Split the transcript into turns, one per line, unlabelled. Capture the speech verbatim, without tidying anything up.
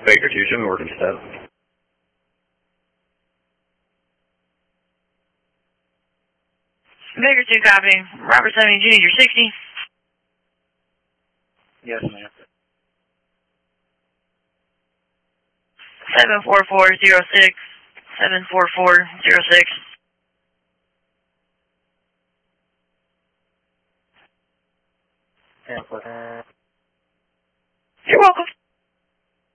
Baker two, show me working step.
Baker two, copy. Robert seventy, Junior sixty.
Yes, ma'am.
seven four four zero six. seven four four zero six.
ten foot.